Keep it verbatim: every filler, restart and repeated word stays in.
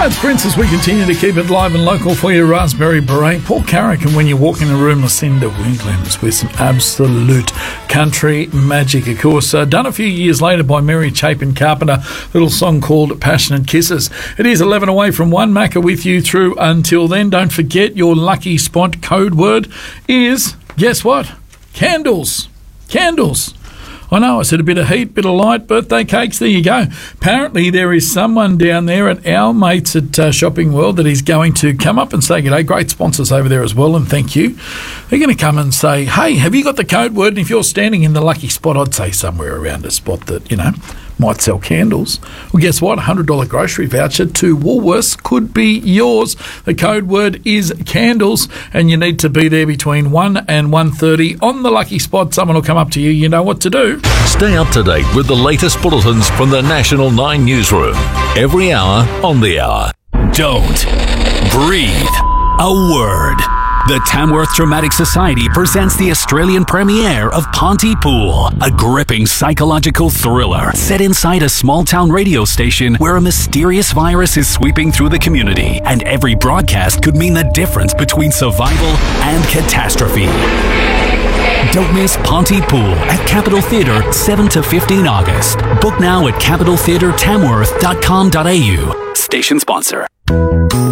It's Prince as we continue to keep it live and local for you. Raspberry Beret, Paul Carrick, and when you walk in the room, Lucinda Williams with some absolute country magic, of course. Uh, done a few years later by Mary Chapin Carpenter, little song called Passionate Kisses. It is eleven away from one. Macca with you through until then. Don't forget your lucky spot code word is, guess what? Candles. Candles. I know, I said a bit of heat, bit of light, birthday cakes, there you go. Apparently there is someone down there at our mates at uh, Shopping World that is going to come up and say g'day. Great sponsors over there as well, and thank you. They're going to come and say, hey, have you got the code word? And if you're standing in the lucky spot, I'd say somewhere around a spot that, you know, might sell candles. Well, guess what? A one hundred dollars grocery voucher to Woolworths could be yours. The code word is candles, and you need to be there between one and one thirty on the lucky spot. Someone will come up to you. You know what to do. Stay up to date with the latest bulletins from the National nine newsroom. Every hour on the hour. Don't breathe a word. The Tamworth Dramatic Society presents the Australian premiere of Pontypool, a gripping psychological thriller set inside a small-town radio station where a mysterious virus is sweeping through the community, and every broadcast could mean the difference between survival and catastrophe. Don't miss Pontypool at Capitol Theatre, seven to fifteen August. Book now at capital theatre tamworth dot com dot a u. Station sponsor.